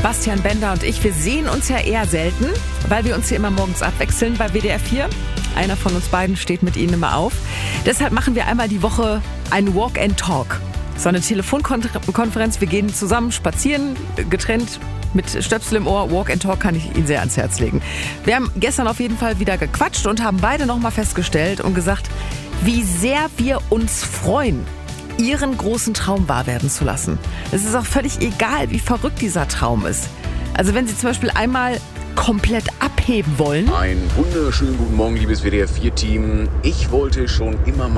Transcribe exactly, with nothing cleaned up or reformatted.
Sebastian Bender und ich, wir sehen uns ja eher selten, weil wir uns hier immer morgens abwechseln bei W D R vier. Einer von uns beiden steht mit Ihnen immer auf. Deshalb machen wir einmal die Woche einen Walk and Talk. So eine Telefonkonferenz. Wir gehen zusammen spazieren, getrennt mit Stöpsel im Ohr. Walk and Talk kann ich Ihnen sehr ans Herz legen. Wir haben gestern auf jeden Fall wieder gequatscht und haben beide nochmal festgestellt und gesagt, wie sehr wir uns freuen, Ihren großen Traum wahr werden zu lassen. Es ist auch völlig egal, wie verrückt dieser Traum ist. Also wenn Sie zum Beispiel einmal komplett abheben wollen. Einen wunderschönen guten Morgen, liebes W D R vier Team. Ich wollte schon immer mal